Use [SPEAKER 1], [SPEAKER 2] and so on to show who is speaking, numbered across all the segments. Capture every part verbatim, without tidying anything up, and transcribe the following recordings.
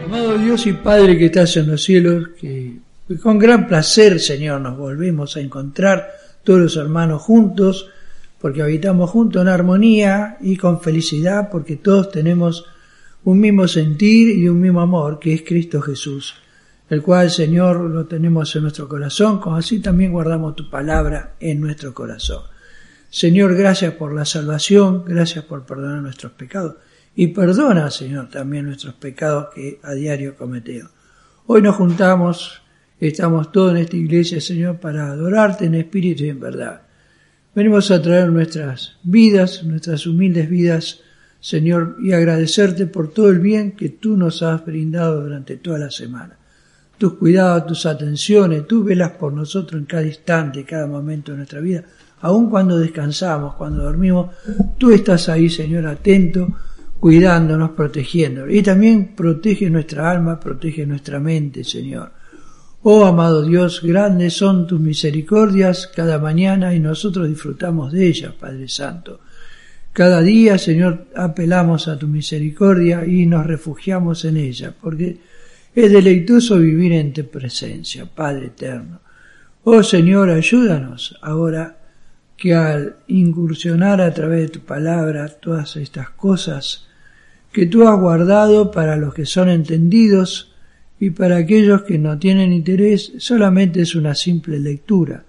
[SPEAKER 1] Amado Dios y Padre que estás en los cielos, que con gran placer, Señor, nos volvemos a encontrar todos los hermanos juntos, porque habitamos juntos en armonía y con felicidad, porque todos tenemos un mismo sentir y un mismo amor, que es Cristo Jesús, el cual, Señor, lo tenemos en nuestro corazón, como así también guardamos tu palabra en nuestro corazón. Señor, gracias por la salvación, gracias por perdonar nuestros pecados, y perdona, Señor, también nuestros pecados que a diario cometemos. Hoy nos juntamos, estamos todos en esta iglesia, Señor, para adorarte en espíritu y en verdad. Venimos a traer nuestras vidas, nuestras humildes vidas, Señor, y agradecerte por todo el bien que tú nos has brindado durante toda la semana. Tus cuidados, tus atenciones, tú velas por nosotros en cada instante, cada momento de nuestra vida. Aun cuando descansamos, cuando dormimos, tú estás ahí, Señor, atento, cuidándonos, protegiéndonos. Y también protege nuestra alma, protege nuestra mente, Señor. Oh, amado Dios, grandes son tus misericordias cada mañana y nosotros disfrutamos de ellas, Padre Santo. Cada día, Señor, apelamos a tu misericordia y nos refugiamos en ella, porque es deleitoso vivir en tu presencia, Padre eterno. Oh, Señor, ayúdanos ahora que al incursionar a través de tu palabra todas estas cosas que tú has guardado para los que son entendidos y para aquellos que no tienen interés, solamente es una simple lectura.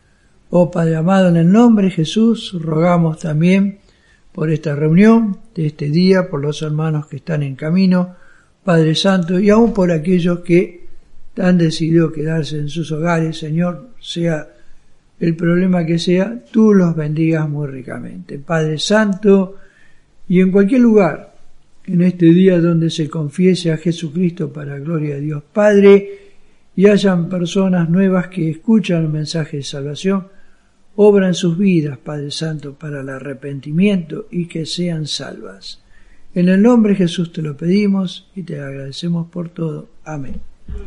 [SPEAKER 1] Oh Padre amado, en el nombre de Jesús, rogamos también por esta reunión de este día, por los hermanos que están en camino, Padre Santo, y aún por aquellos que han decidido quedarse en sus hogares, Señor, sea el problema que sea, tú los bendigas muy ricamente. Padre Santo, y en cualquier lugar, en este día donde se confiese a Jesucristo para gloria de Dios Padre, y hayan personas nuevas que escuchan el mensaje de salvación, obra en sus vidas, Padre Santo, para el arrepentimiento y que sean salvas. En el nombre de Jesús te lo pedimos y te agradecemos por todo. Amén.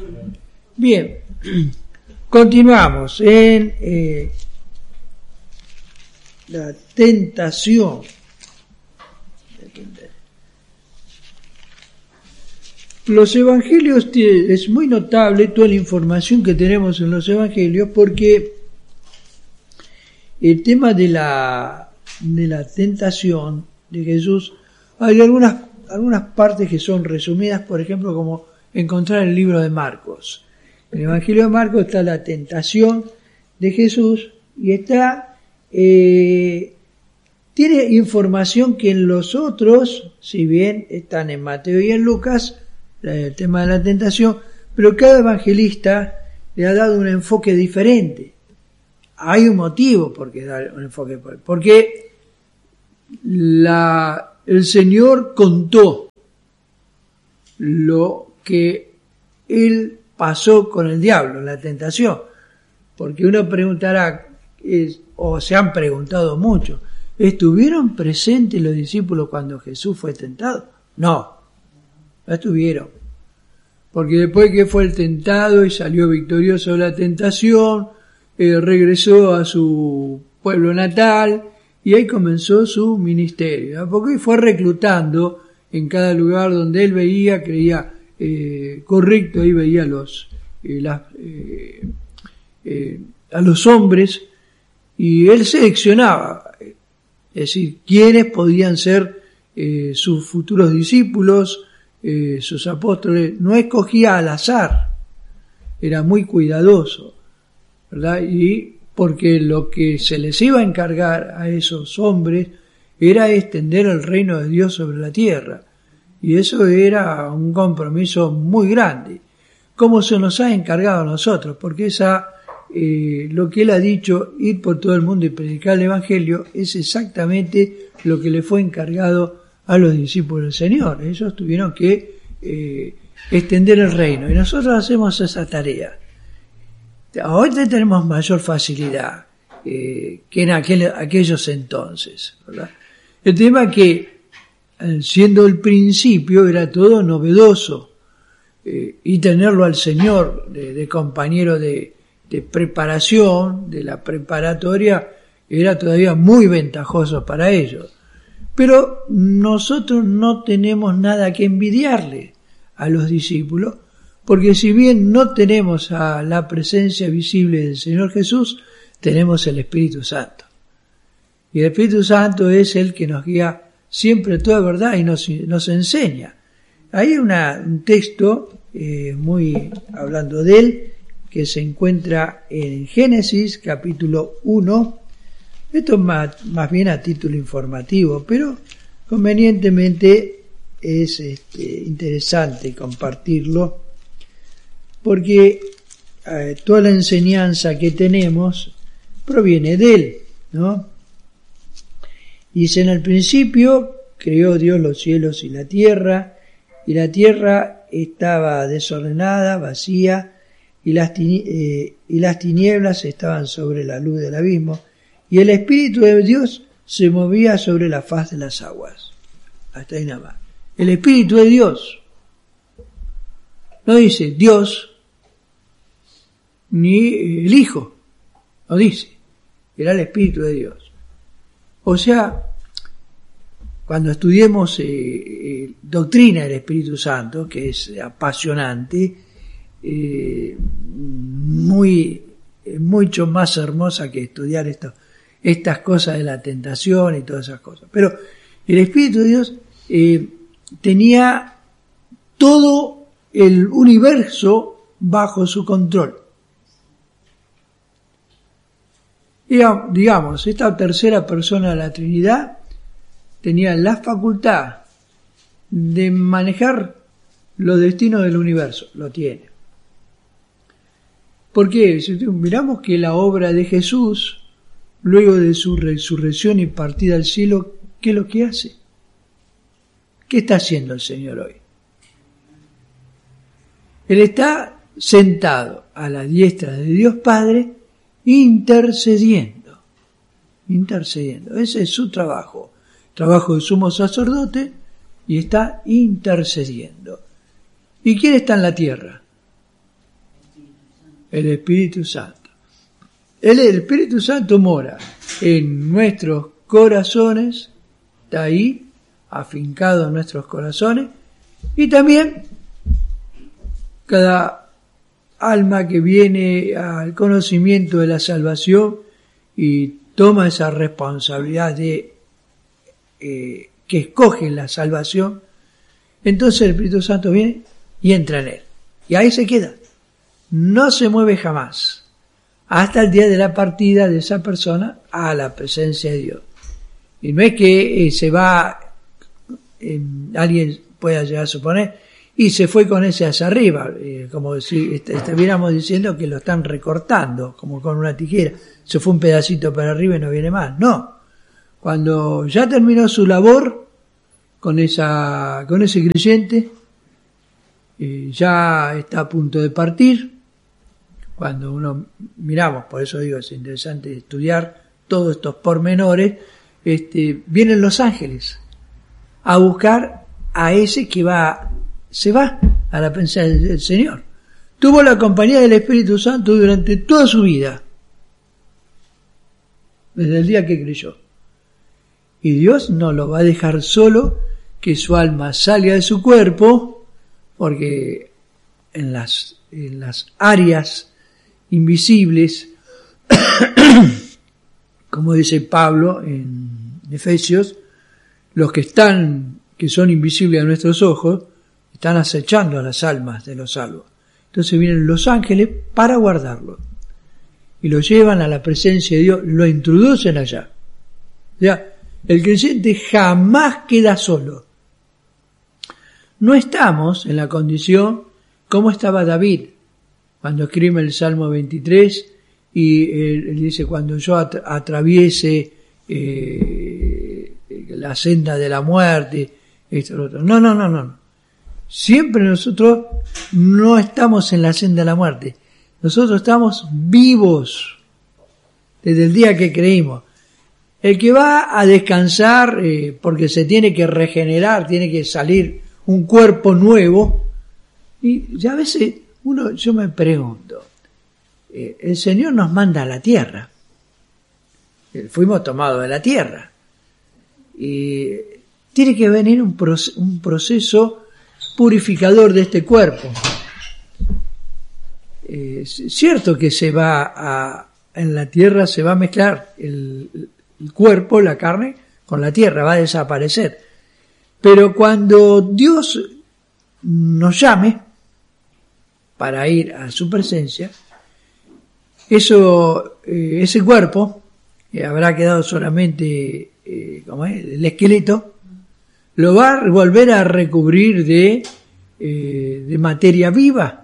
[SPEAKER 1] Bien, continuamos en eh, la tentación. Los evangelios, es muy notable toda la información que tenemos en los evangelios, porque el tema de la, de la tentación de Jesús, hay algunas, algunas partes que son resumidas, por ejemplo, como encontrar el libro de Marcos. En el Evangelio de Marcos está la tentación de Jesús y está, eh, tiene información que en los otros, si bien están en Mateo y en Lucas, el tema de la tentación, pero cada evangelista le ha dado un enfoque diferente. Hay un motivo por qué dar un enfoque, porque la, el Señor contó lo que él pasó con el diablo, la tentación. Porque uno preguntará, es, o se han preguntado mucho, ¿estuvieron presentes los discípulos cuando Jesús fue tentado? No. No estuvieron, porque después que fue el tentado y salió victorioso de la tentación, eh, regresó a su pueblo natal y ahí comenzó su ministerio, ¿no? Porque fue reclutando en cada lugar donde él veía, creía eh, correcto, ahí veía los, eh, las, eh, eh, a los hombres y él seleccionaba, es decir, quiénes podían ser eh, sus futuros discípulos, Eh, sus apóstoles. No escogía al azar, era muy cuidadoso, ¿verdad? Y porque lo que se les iba a encargar a esos hombres era extender el reino de Dios sobre la tierra, y eso era un compromiso muy grande, como se nos ha encargado a nosotros, porque esa eh, lo que él ha dicho, ir por todo el mundo y predicar el evangelio, es exactamente lo que le fue encargado a los discípulos del Señor. Ellos tuvieron que eh, extender el reino y nosotros hacemos esa tarea. Hoy tenemos mayor facilidad eh, que en aquel, aquellos entonces, ¿verdad? El tema es que eh, siendo el principio era todo novedoso eh, y tenerlo al Señor de, de compañero de, de preparación, de la preparatoria, era todavía muy ventajoso para ellos. Pero nosotros no tenemos nada que envidiarle a los discípulos, porque si bien no tenemos a la presencia visible del Señor Jesús, tenemos el Espíritu Santo. Y el Espíritu Santo es el que nos guía siempre a toda verdad y nos, nos enseña. Hay una, un texto, eh, muy hablando de él, que se encuentra en Génesis capítulo uno. Esto es más, más bien a título informativo, pero convenientemente es este, interesante compartirlo, porque eh, toda la enseñanza que tenemos proviene de él, ¿no? Dice: en el principio creó Dios los cielos y la tierra, y la tierra estaba desordenada, vacía, y las, tini- eh, y las tinieblas estaban sobre la luz del abismo, y el Espíritu de Dios se movía sobre la faz de las aguas. Hasta ahí nada más. El Espíritu de Dios. No dice Dios, ni el Hijo. No dice. Era el Espíritu de Dios. O sea, cuando estudiemos eh, eh, doctrina del Espíritu Santo, que es apasionante, eh, muy, mucho más hermosa que estudiar esto, estas cosas de la tentación y todas esas cosas. Pero el Espíritu de Dios eh, tenía todo el universo bajo su control. Digamos, esta tercera persona de la Trinidad tenía la facultad de manejar los destinos del universo. Lo tiene. ¿Por qué? Si miramos que la obra de Jesús, luego de su resurrección y partida al cielo, ¿qué es lo que hace? ¿Qué está haciendo el Señor hoy? Él está sentado a la diestra de Dios Padre, intercediendo. Intercediendo. Ese es su trabajo. Trabajo de sumo sacerdote, y está intercediendo. ¿Y quién está en la tierra? El Espíritu Santo. El, el Espíritu Santo mora en nuestros corazones, está ahí, afincado en nuestros corazones, y también cada alma que viene al conocimiento de la salvación y toma esa responsabilidad de eh, que escoge la salvación, entonces el Espíritu Santo viene y entra en él. Y ahí se queda. No se mueve jamás hasta el día de la partida de esa persona a la presencia de Dios. Y no es que eh, se va, eh, alguien pueda llegar a suponer, y se fue con ese hacia arriba, eh, como si est- estuviéramos diciendo que lo están recortando, como con una tijera. Se fue un pedacito para arriba y no viene más. No. Cuando ya terminó su labor con esa, con ese creyente, eh, ya está a punto de partir. Cuando uno miramos, por eso digo, es interesante estudiar todos estos pormenores, este, vienen los ángeles a buscar a ese que va, se va a la presencia del Señor. Tuvo la compañía del Espíritu Santo durante toda su vida, desde el día que creyó. Y Dios no lo va a dejar solo, que su alma salga de su cuerpo, porque en las, en las áreas invisibles, como dice Pablo en Efesios, los que están, que son invisibles a nuestros ojos, están acechando a las almas de los salvos. Entonces vienen los ángeles para guardarlo y lo llevan a la presencia de Dios, lo introducen allá. O sea, el creyente jamás queda solo. No estamos en la condición como estaba David cuando escribe el Salmo veintitrés y él, él dice: cuando yo at- atraviese eh, la senda de la muerte, esto, lo otro. No, no, no, no. Siempre nosotros no estamos en la senda de la muerte. Nosotros estamos vivos desde el día que creímos. El que va a descansar eh, porque se tiene que regenerar, tiene que salir un cuerpo nuevo. Y ya a veces uno, yo me pregunto, eh, el Señor nos manda a la tierra. Eh, fuimos tomados de la tierra. Y tiene que venir un, proce- un proceso purificador de este cuerpo. Eh, es cierto que se va a, en la tierra se va a mezclar el, el cuerpo, la carne, con la tierra, va a desaparecer. Pero cuando Dios nos llame para ir a su presencia, eso, eh, ese cuerpo, eh, habrá quedado solamente eh, ¿cómo es? El esqueleto, lo va a volver a recubrir de, eh, de materia viva,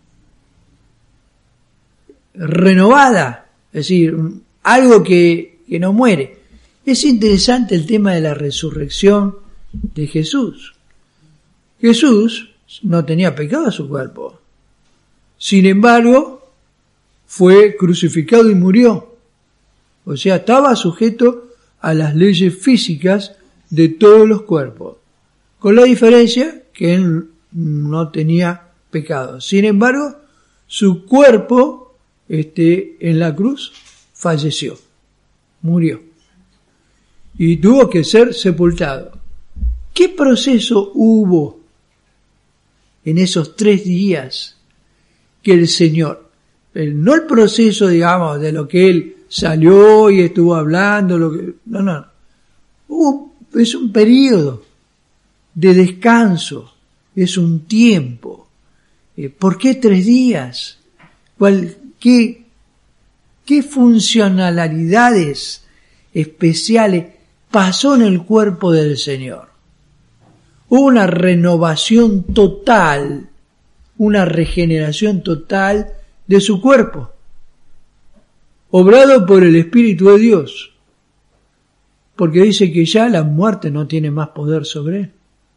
[SPEAKER 1] renovada, es decir, algo que, que no muere. Es interesante el tema de la resurrección de Jesús. Jesús no tenía pecado en su cuerpo. Sin embargo, fue crucificado y murió. O sea, estaba sujeto a las leyes físicas de todos los cuerpos, con la diferencia que él no tenía pecado. Sin embargo, su cuerpo este, en la cruz falleció, murió, y tuvo que ser sepultado. ¿Qué proceso hubo en esos tres días que el Señor, el, no el proceso, digamos, de lo que Él salió y estuvo hablando, lo que, no, no, hubo, es un periodo de descanso, es un tiempo. Eh, ¿Por qué tres días? ¿Cuál, qué, qué funcionalidades especiales pasó en el cuerpo del Señor? Hubo una renovación total, una regeneración total de su cuerpo, obrado por el Espíritu de Dios, porque dice que ya la muerte no tiene más poder sobre él.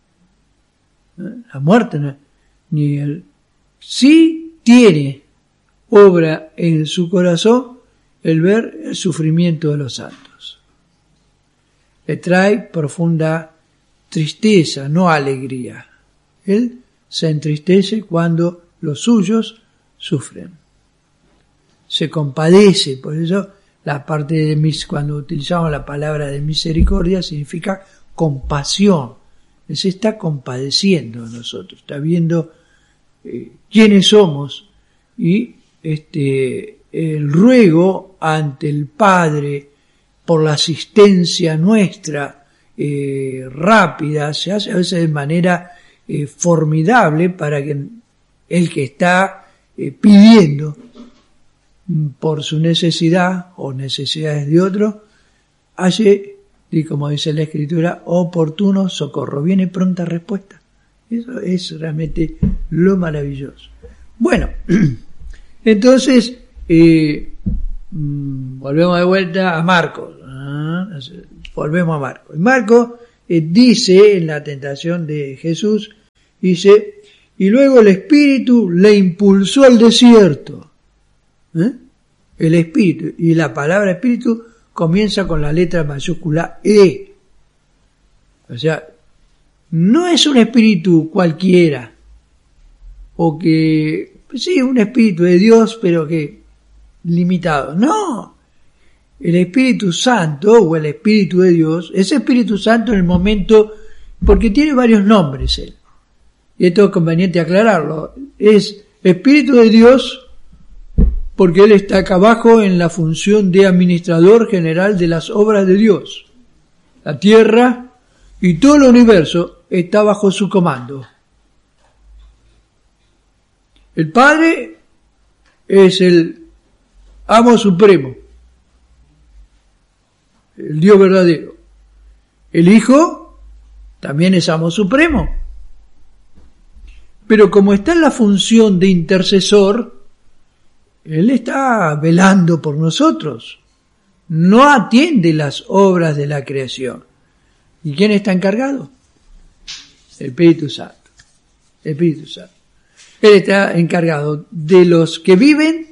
[SPEAKER 1] La muerte no, ni el, sí tiene obra en su corazón el ver el sufrimiento de los santos. Le trae profunda tristeza, no alegría. Él se entristece cuando los suyos sufren. Se compadece, por eso la parte de mis, cuando utilizamos la palabra de misericordia significa compasión. Él se está compadeciendo de nosotros, está viendo eh, quiénes somos y este el ruego ante el Padre por la asistencia nuestra eh, rápida se hace a veces de manera eh, formidable para que el que está eh, pidiendo por su necesidad o necesidades de otro, hace, y como dice la Escritura, oportuno socorro, viene pronta respuesta. Eso es realmente lo maravilloso. Bueno, entonces, eh, volvemos de vuelta a Marcos. ¿eh? Volvemos a Marcos. Marcos eh, dice en la tentación de Jesús, dice, y luego el Espíritu le impulsó al desierto. ¿Eh? El Espíritu, y la palabra Espíritu comienza con la letra mayúscula E. O sea, no es un espíritu cualquiera, o que, sí, un espíritu de Dios, pero que limitado. No, el Espíritu Santo, o el Espíritu de Dios, es Espíritu Santo en el momento, porque tiene varios nombres él, y esto es conveniente aclararlo, es Espíritu de Dios, porque Él está acá abajo en la función de administrador general de las obras de Dios. La tierra y todo el universo está bajo su comando. El Padre es el amo supremo, el Dios verdadero. El Hijo también es amo supremo. Pero como está en la función de intercesor, Él está velando por nosotros, no atiende las obras de la creación. ¿Y quién está encargado? El Espíritu Santo. El Espíritu Santo. Él está encargado de los que viven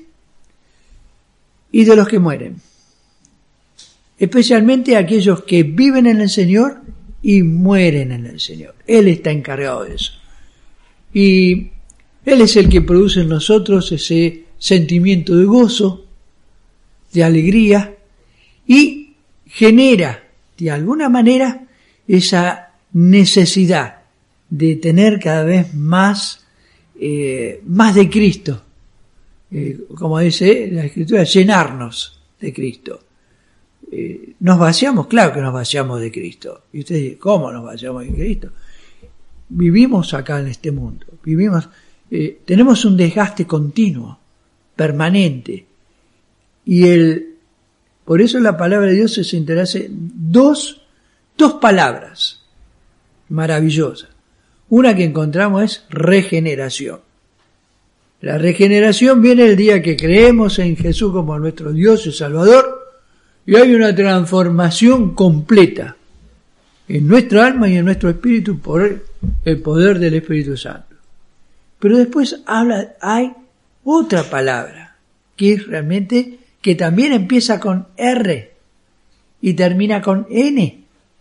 [SPEAKER 1] y de los que mueren. Especialmente aquellos que viven en el Señor y mueren en el Señor. Él está encargado de eso. Y Él es el que produce en nosotros ese sentimiento de gozo, de alegría, y genera de alguna manera esa necesidad de tener cada vez más, eh, más de Cristo. Eh, como dice la Escritura, llenarnos de Cristo. Eh, nos vaciamos, claro que nos vaciamos de Cristo. Y usted dice, ¿cómo nos vaciamos de Cristo? Vivimos acá en este mundo, vivimos, eh, tenemos un desgaste continuo, permanente. Y el, por eso la palabra de Dios se interesa dos, dos palabras maravillosas. Una que encontramos es regeneración. La regeneración viene el día que creemos en Jesús como nuestro Dios y Salvador, y hay una transformación completa en nuestra alma y en nuestro espíritu por el poder del Espíritu Santo. Pero después habla, hay otra palabra, que es realmente, que también empieza con R y termina con N.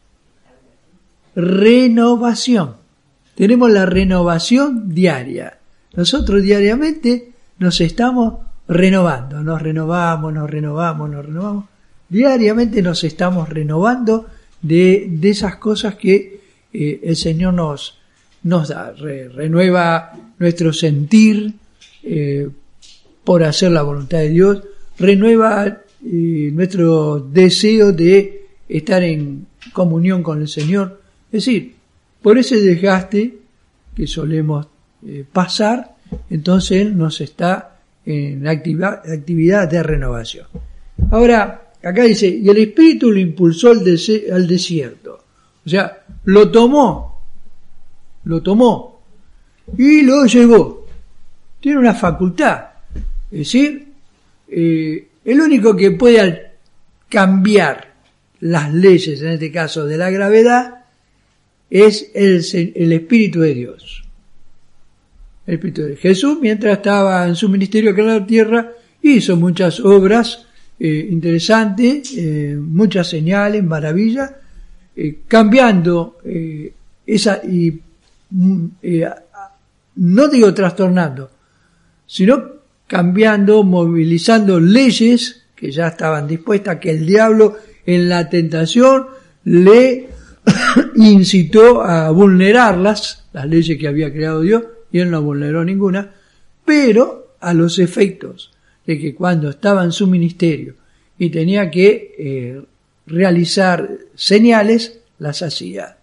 [SPEAKER 1] Renovación. Tenemos la renovación diaria. Nosotros diariamente nos estamos renovando, nos renovamos, nos renovamos, nos renovamos. Diariamente nos estamos renovando de, de esas cosas que eh, el Señor nos, nos da. Re, renueva nuestro sentir eh, por hacer la voluntad de Dios, renueva eh, nuestro deseo de estar en comunión con el Señor. Es decir, por ese desgaste que solemos eh, pasar, entonces Él nos está en activa, actividad de renovación. Ahora, acá dice, y el Espíritu lo impulsó al, des- al desierto. O sea, lo tomó, lo tomó y lo llevó. Tiene una facultad. Es decir, eh, el único que puede cambiar las leyes, en este caso de la gravedad, es el, el Espíritu de Dios. El Espíritu de Jesús, mientras estaba en su ministerio acá en la tierra, hizo muchas obras eh, interesantes, eh, muchas señales, maravillas, eh, cambiando eh, esa, y eh, no digo trastornando, sino cambiando, movilizando leyes que ya estaban dispuestas, que el diablo en la tentación le incitó a vulnerarlas, las leyes que había creado Dios, y él no vulneró ninguna, pero a los efectos de que cuando estaba en su ministerio y tenía que eh, realizar señales, las hacía.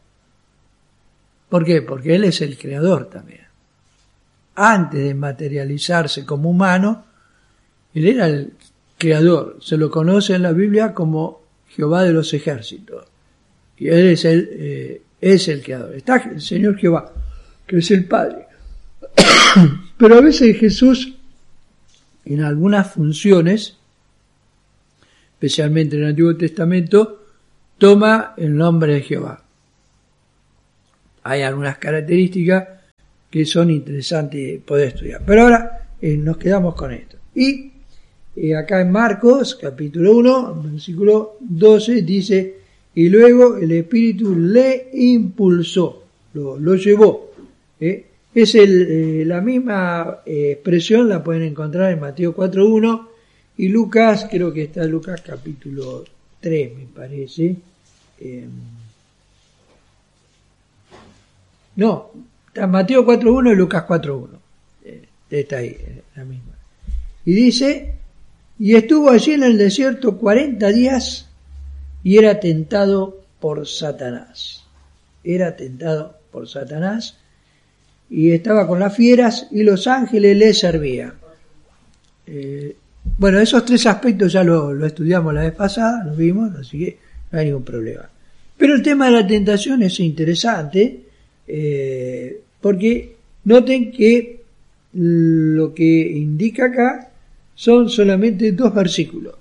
[SPEAKER 1] ¿Por qué? Porque él es el creador también. Antes de materializarse como humano, él era el creador. Se lo conoce en la Biblia como Jehová de los ejércitos. Y él es el, eh, es el creador. Está el Señor Jehová, que es el Padre. Pero a veces Jesús, en algunas funciones, especialmente en el Antiguo Testamento, toma el nombre de Jehová. Hay algunas características que son interesantes poder estudiar. Pero ahora eh, nos quedamos con esto. Y eh, acá en Marcos, capítulo uno, versículo doce, dice, y luego el Espíritu le impulsó, lo, lo llevó. ¿eh? Es el, eh, la misma eh, expresión, la pueden encontrar en Mateo cuatro uno y Lucas, creo que está Lucas capítulo tres, me parece. Eh, no, está Mateo cuatro uno y Lucas cuatro uno. Eh, está ahí, eh, la misma. Y dice, y estuvo allí en el desierto cuarenta días y era tentado por Satanás. Era tentado por Satanás. Y estaba con las fieras y los ángeles le servían. Eh, bueno, esos tres aspectos ya lo, lo estudiamos la vez pasada, lo vimos, así que no hay ningún problema. Pero el tema de la tentación es interesante, eh, porque noten que lo que indica acá son solamente dos versículos.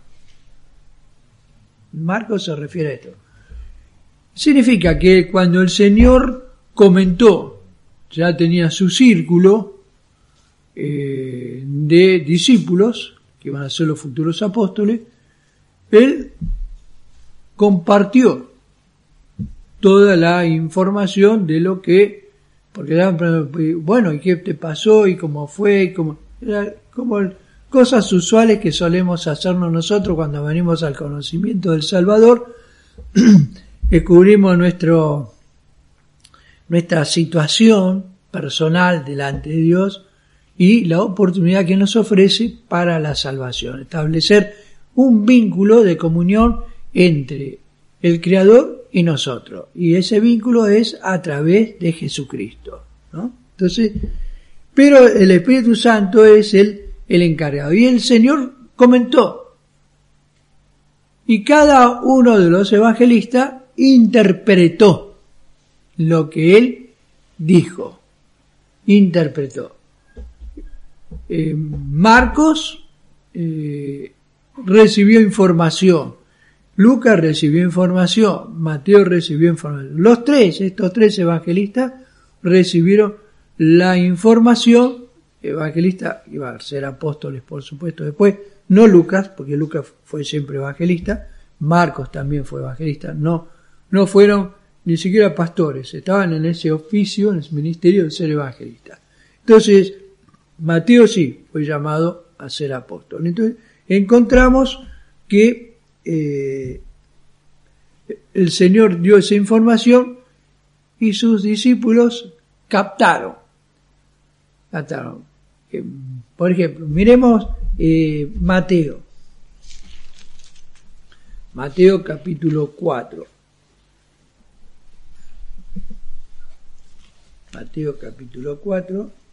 [SPEAKER 1] Marcos se refiere a esto. Significa que cuando el Señor comentó, ya tenía su círculo eh, de discípulos, que van a ser los futuros apóstoles, él compartió toda la información de lo que, porque eran, bueno, ¿y qué te pasó? ¿Y cómo fue? Y cómo, era como cosas usuales que solemos hacernos nosotros cuando venimos al conocimiento del Salvador, descubrimos nuestro nuestra situación personal delante de Dios y la oportunidad que nos ofrece para la salvación. Establecer un vínculo de comunión entre el Creador y nosotros. Y ese vínculo es a través de Jesucristo, ¿no? Entonces, pero el Espíritu Santo es el, el encargado. Y el Señor comentó. Y cada uno de los evangelistas interpretó lo que él dijo. Interpretó. Eh, Marcos eh, recibió información. Lucas recibió información. Mateo recibió información. Los tres, estos tres evangelistas, recibieron la información. Evangelista, iba a ser apóstoles por supuesto después, no Lucas, porque Lucas fue siempre evangelista, Marcos también fue evangelista, no, no fueron ni siquiera pastores, estaban en ese oficio, en ese ministerio de ser evangelista. Entonces, Mateo sí fue llamado a ser apóstol. Entonces, encontramos que eh, el Señor dio esa información y sus discípulos captaron. captaron. Eh, por ejemplo, miremos eh, Mateo. Mateo capítulo cuatro. Mateo capítulo cuatro.